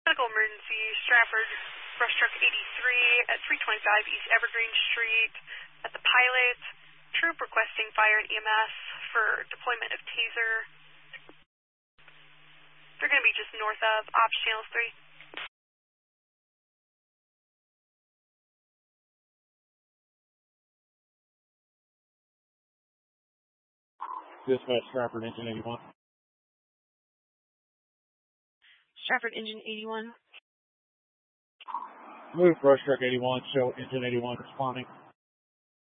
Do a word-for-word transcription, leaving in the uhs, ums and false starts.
Medical emergency, Stratford, brush truck eighty-three at three twenty-five East Evergreen Street at the Pilot. Troop requesting fire and E M S for deployment of taser. They're going to be just north of Ops Channels three. Dispatch Stratford, engine eighty-one. Stratford, engine eighty-one. Move brush truck eighty-one, show engine eighty-one responding.